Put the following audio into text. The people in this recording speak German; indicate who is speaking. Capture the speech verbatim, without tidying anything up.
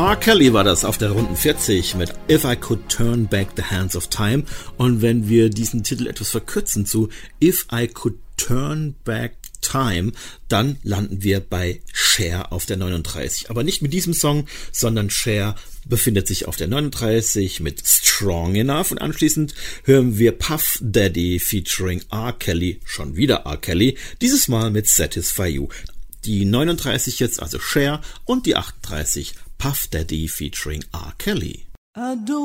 Speaker 1: R. Kelly war das auf der Runden vierzig mit If I Could Turn Back the Hands of Time. Und wenn wir diesen Titel etwas verkürzen zu If I Could Turn Back Time, dann landen wir bei Cher auf der neununddreißig. Aber nicht mit diesem Song, sondern Cher befindet sich auf der neununddreißig mit Strong Enough und anschließend hören wir Puff Daddy featuring R. Kelly, schon wieder R. Kelly, dieses Mal mit Satisfy You. Die neununddreißig jetzt also Cher und die achtunddreißig Puff Daddy featuring R. Kelly.